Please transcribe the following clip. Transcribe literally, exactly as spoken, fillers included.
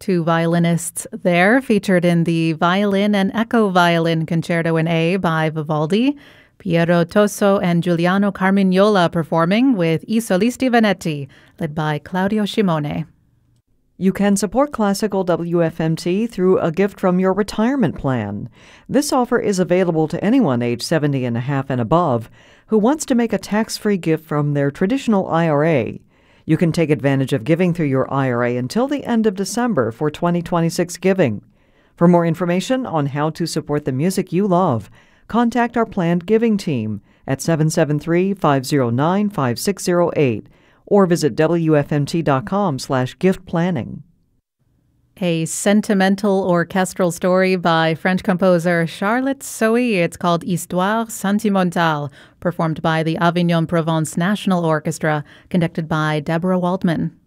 Two violinists there, featured in the Violin and Echo Violin Concerto in A by Vivaldi. Piero Toso and Giuliano Carmignola performing with I Solisti Venetti, led by Claudio Scimone. You can support Classical W F M T through a gift from your retirement plan. This offer is available to anyone age seventy and a half and above who wants to make a tax-free gift from their traditional I R A. You can take advantage of giving through your I R A until the end of December for twenty twenty-six giving. For more information on how to support the music you love, contact our planned giving team at seven seven three, five zero nine, five six zero eight or visit W F M T dot com slash gift planning. A sentimental orchestral story by French composer Charlotte Sohi. It's called Histoire Sentimentale, performed by the Avignon Provence National Orchestra, conducted by Deborah Waldman.